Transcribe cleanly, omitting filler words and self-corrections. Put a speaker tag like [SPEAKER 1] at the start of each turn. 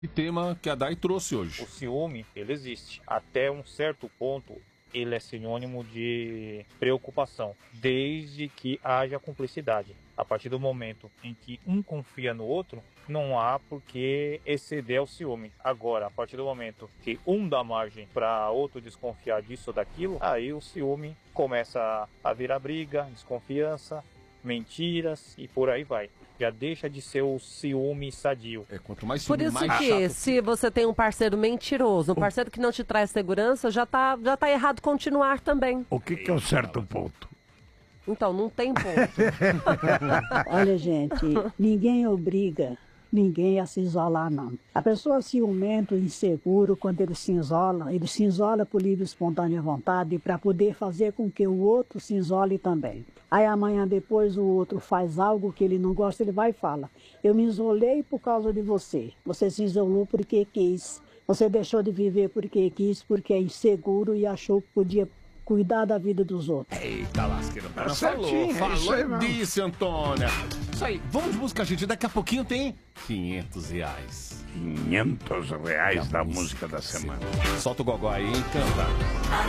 [SPEAKER 1] E tema que a Dai trouxe hoje.
[SPEAKER 2] O ciúme, ele existe. Até um certo ponto, ele é sinônimo de preocupação, desde que haja cumplicidade. A partir do momento em que um confia no outro, não há por que exceder o ciúme. Agora, a partir do momento que um dá margem para outro desconfiar disso ou daquilo, aí o ciúme começa a virar briga, desconfiança, mentiras e por aí vai. Já deixa de ser o ciúme sadio.
[SPEAKER 1] Quanto mais
[SPEAKER 3] Por
[SPEAKER 1] ciúme,
[SPEAKER 3] isso
[SPEAKER 1] mais
[SPEAKER 3] que,
[SPEAKER 1] chato
[SPEAKER 3] se você tem um parceiro mentiroso, um parceiro que não te traz segurança, já tá errado continuar também.
[SPEAKER 4] O que é o certo ponto?
[SPEAKER 3] Então, não tem ponto.
[SPEAKER 5] Olha, gente, ninguém obriga ninguém a se isolar, não. A pessoa ciumento, inseguro, quando ele se isola por livre e espontânea vontade para poder fazer com que o outro se isole também. Aí amanhã depois o outro faz algo que ele não gosta, ele vai e fala: eu me isolei por causa de você. Você se isolou porque quis. Você deixou de viver porque quis, porque é inseguro e achou que podia cuidar da vida dos outros.
[SPEAKER 1] Eita, lasqueira.
[SPEAKER 4] Certinho, é isso aí,
[SPEAKER 1] Falou, disse, Antônia. Isso aí, vamos de música, gente. Daqui a pouquinho tem R$500.
[SPEAKER 4] R$500 da música da semana.
[SPEAKER 1] Solta o gogó aí, canta.